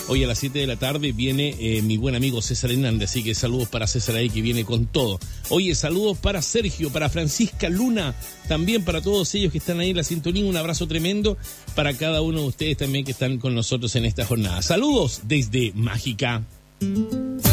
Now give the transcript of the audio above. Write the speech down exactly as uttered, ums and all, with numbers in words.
Hoy a las siete de la tarde viene eh, mi buen amigo César Hernández, así que saludos para César ahí que viene con todo. Oye, saludos para Sergio, para Francisca Luna, también para todos ellos que están ahí en la sintonía. Un abrazo tremendo para cada uno de ustedes también que están con nosotros en esta jornada. Saludos desde Mágica.